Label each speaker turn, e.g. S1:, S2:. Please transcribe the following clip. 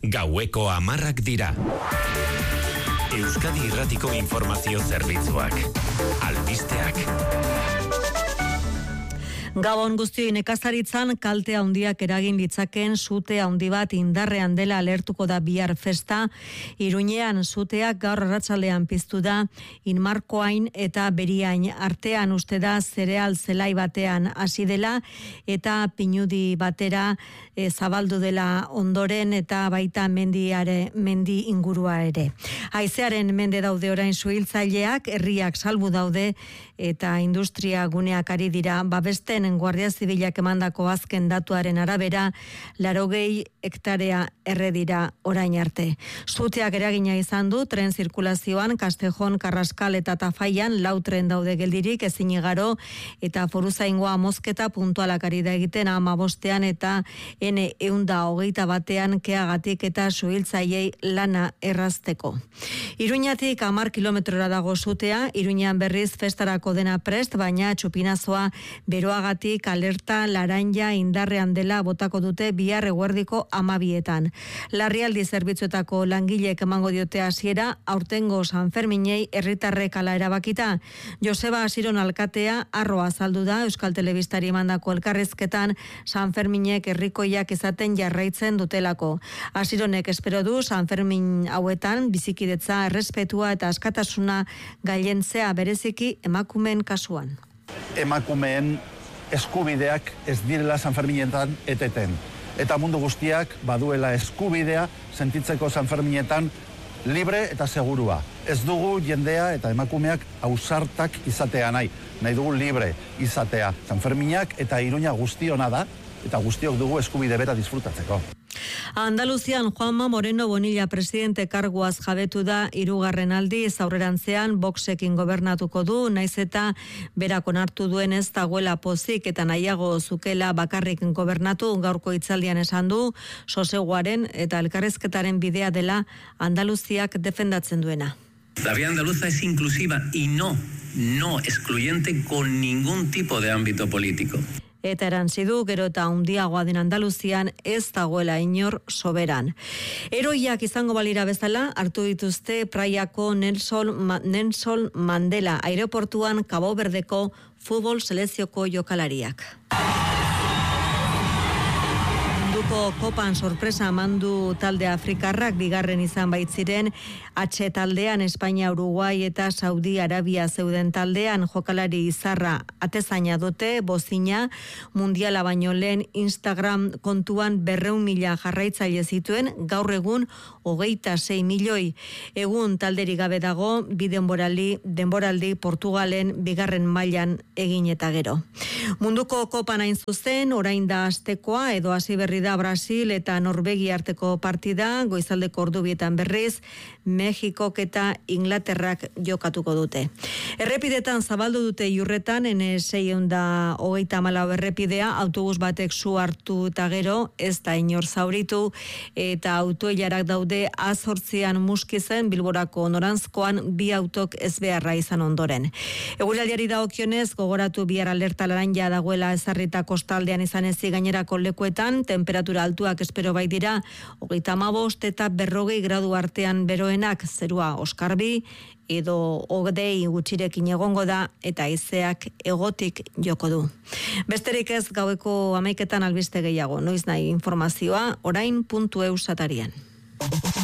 S1: Gaueko 10 dira. Euskadi Irratiko Informazio Zerbitzuak. Albisteak.
S2: Gabon guztioi, nekazaritzan kalte handiak eragin ditzaken sute handi bat indarrean dela alertuko da bihar festa. Iruñean suteak gaur arratsaldean piztu da, Inmarkoain eta Beriain artean uste da zereal zelai batean hasi dela eta Pinudi batera zabaldu dela ondoren eta baita mendi ingurua ere. Haizearen mende daude orain suhiltzaileak, herriak salbu daude eta industria guneak ari dira babesten. Guardia Zibilak emandako azken datuaren arabera 80 hektarea erre dira orain arte. Suteak eragina izan du tren zirkulazioan Castejon, Karraskal eta Tafaian 4 tren daude geldirik ezin igaro eta Foruzaingoa mozketa puntualak ari da egiten 15ean eta N121 keagatik eta suhiltzaileei lana errazteko. Iruñatik 10 kilometrora dago sutea, Iruñean berriz festarako dena prest, baina txupinazoa beroagatik alerta laranja indarrean dela botako dute bihar eguerdiko 12etan. Larrialdi zerbitzuetako langileek emango diote hasiera aurtengo San Ferminei herritarrek ala erabakita. Joseba Asiron alkatea arroa azaldu da Euskal Telebistari emandako elkarrizketan San Ferminek herrikoiak izaten jarraitzen dutelako. Asironek espero du San Fermin hauetan bizikidetza, errespetua eta askatasuna gailentzea bereziki emakumeen kasuan.
S3: Emakumeen eskubideak ez direla San Ferminetan eteten. Eta mundu guztiak baduela eskubidea sentitzeko San Ferminetan libre eta segurua. Ez dugu jendea eta emakumeak ausartak izatea nahi. Nahi dugu libre izatea. San Ferminak eta Iruña guztiona da eta guztiok dugu eskubide bera disfrutatzeko.
S2: Andaluzian Juanma Moreno Bonilla presidente karguaz jabetu da 3. aldiz, aurrerantzean Voxekin gobernatuko du, naiz eta berak onartu duen ez dagoela pozik eta nahiago zukela bakarrik gobernatu. Gaurko hitzaldian esan du soseguaren eta elkarrizketaren bidea dela Andaluziak defendatzen duena.
S4: La vía andaluza es inclusiva y no excluyente con ningún tipo de ámbito político.
S2: Eta erantzidu, gero eta handiagoa den Andaluzian ez dagoela inor soberan. Heroiak izango balira bezala, hartu dituzte Praiako Nelson Mandela aireportuan Cabo Verdeko futbol selekzioko jokalariak. Munduko kopan sorpresa mandu talde afrikarrak bigarren izan baitziren H taldean Espainia, Uruguai eta Saudi Arabia zeuden taldean jokalari izarra atezaina dute, bozina mundiala baino lehen Instagram kontuan 200.000 jarraitzaile zituen, gaur egun 26 milioi. Egun talderi gabe dago, bi denboraldi Portugalen bigarren mailan egin eta gero. Munduko kopan hain zuzen, orain da astekoa edo hasi berri da Brasil eta Norvegia arteko partida, goizaldeko ordubietan berriz, Mexikok eta Inglaterrak jokatuko dute. Errepidetan zabaldu dute Iurretan, N634 errepidea, autobus batek su hartu eta gero, ez da inor zauritu, eta autoilarak daude A8an Muskizen, Bilborako Noranzkoan 2 autok ez beharra izan ondoren. Eguraldiari dagokionez, gogoratu bihar alerta laranja dagoela ezarrita kostaldean izan ezi gainerako lekuetan, temperatura altuak espero baitira, 35 eta 40 gradu artean beroenak, zerua oskarbi, edo 20 gutxirekin egongo da eta haizeak hegotik joko du. Besterik ez, gaueko 11etan albiste gehiago, noiz nahi informazioa, orain.eus atarian.